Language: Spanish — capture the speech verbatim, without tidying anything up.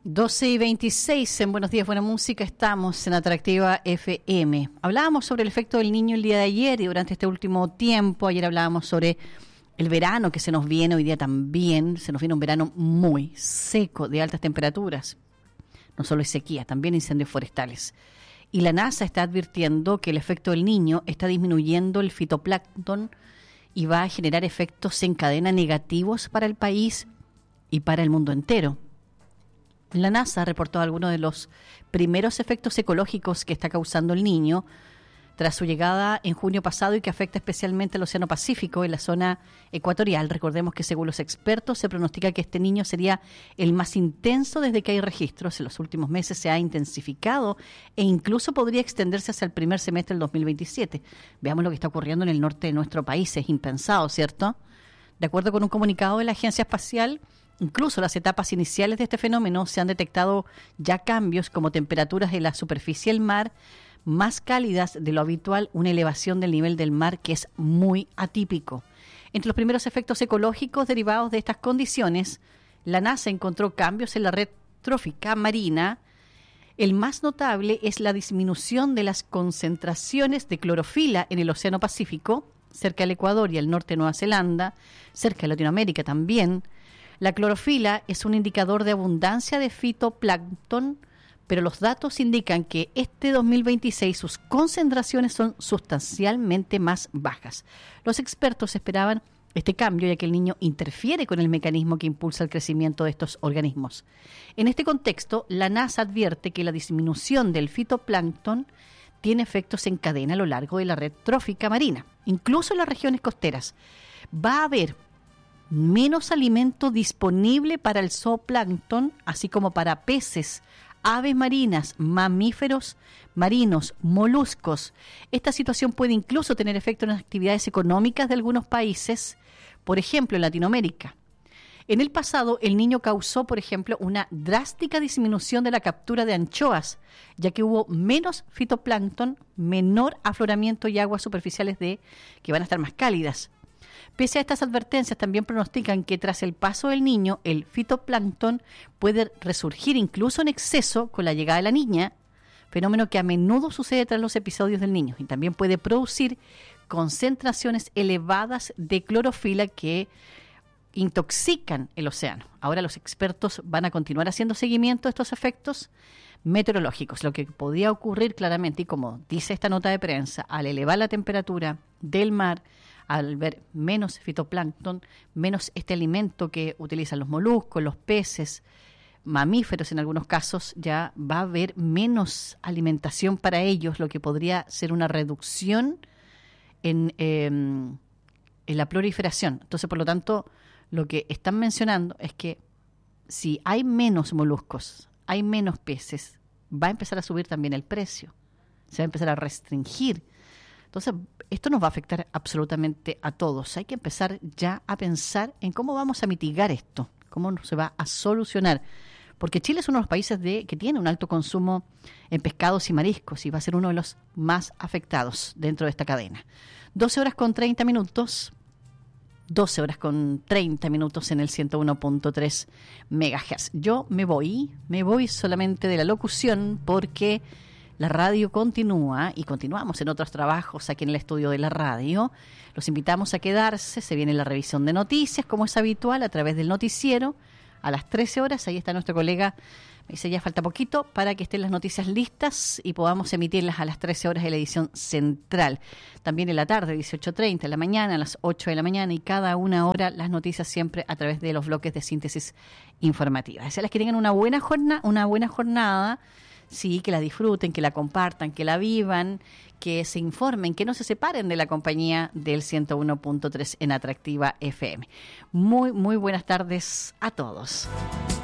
doce y veintiséis en Buenos Días, Buena Música, estamos en Atractiva F M. Hablábamos sobre el efecto del niño el día de ayer y durante este último tiempo. Ayer hablábamos sobre el verano que se nos viene, hoy día también. Se nos viene un verano muy seco, de altas temperaturas. No solo es sequía, también incendios forestales. Y la NASA está advirtiendo que el efecto del niño está disminuyendo el fitoplancton y va a generar efectos en cadena negativos para el país y para el mundo entero. La NASA reportó algunos de los primeros efectos ecológicos que está causando el niño tras su llegada en junio pasado y que afecta especialmente al Océano Pacífico en la zona ecuatorial. Recordemos que según los expertos se pronostica que este niño sería el más intenso desde que hay registros. En los últimos meses se ha intensificado e incluso podría extenderse hacia el primer semestre del dos mil veintisiete. Veamos lo que está ocurriendo en el norte de nuestro país. Es impensado, ¿cierto? De acuerdo con un comunicado de la Agencia Espacial, incluso las etapas iniciales de este fenómeno se han detectado ya cambios como temperaturas de la superficie del mar más cálidas de lo habitual, una elevación del nivel del mar que es muy atípico. Entre los primeros efectos ecológicos derivados de estas condiciones, la NASA encontró cambios en la red trófica marina. El más notable es la disminución de las concentraciones de clorofila en el Océano Pacífico, cerca del Ecuador y el norte de Nueva Zelanda, cerca de Latinoamérica también. La clorofila es un indicador de abundancia de fitoplancton, pero los datos indican que este dos mil veintiséis sus concentraciones son sustancialmente más bajas. Los expertos esperaban este cambio ya que el niño interfiere con el mecanismo que impulsa el crecimiento de estos organismos. En este contexto, la NASA advierte que la disminución del fitoplancton tiene efectos en cadena a lo largo de la red trófica marina, incluso en las regiones costeras. Va a haber menos alimento disponible para el zooplancton, así como para peces, aves marinas, mamíferos marinos, moluscos. Esta situación puede incluso tener efecto en las actividades económicas de algunos países, por ejemplo en Latinoamérica. En el pasado, el niño causó, por ejemplo, una drástica disminución de la captura de anchoas, ya que hubo menos fitoplancton, menor afloramiento y aguas superficiales de que van a estar más cálidas. Pese a estas advertencias, también pronostican que tras el paso del niño, el fitoplancton puede resurgir incluso en exceso con la llegada de la niña, fenómeno que a menudo sucede tras los episodios del niño, y también puede producir concentraciones elevadas de clorofila que intoxican el océano. Ahora los expertos van a continuar haciendo seguimiento de estos efectos meteorológicos. Lo que podría ocurrir claramente, y como dice esta nota de prensa, al elevar la temperatura del mar, al ver menos fitoplancton, menos este alimento que utilizan los moluscos, los peces, mamíferos en algunos casos, ya va a haber menos alimentación para ellos, lo que podría ser una reducción en, eh, en la proliferación. Entonces, por lo tanto, lo que están mencionando es que si hay menos moluscos, hay menos peces, va a empezar a subir también el precio, se va a empezar a restringir. Entonces, esto nos va a afectar absolutamente a todos. Hay que empezar ya a pensar en cómo vamos a mitigar esto, cómo se va a solucionar. Porque Chile es uno de los países de, que tiene un alto consumo en pescados y mariscos y va a ser uno de los más afectados dentro de esta cadena. doce horas con treinta minutos. doce horas con treinta minutos en el ciento uno punto tres megahertz. Yo me voy, me voy solamente de la locución porque la radio continúa y continuamos en otros trabajos aquí en el estudio de la radio. Los invitamos a quedarse, se viene la revisión de noticias como es habitual a través del noticiero a las trece horas. Ahí está nuestro colega, me dice ya falta poquito para que estén las noticias listas y podamos emitirlas a las trece horas de la edición central. También en la tarde, dieciocho treinta, en la mañana, a las ocho de la mañana y cada una hora las noticias siempre a través de los bloques de síntesis informativa. Desearles que tengan una buena jornada, una buena jornada. Sí, que la disfruten, que la compartan, que la vivan, que se informen, que no se separen de la compañía del ciento uno punto tres en Atractiva F M. Muy, muy buenas tardes a todos.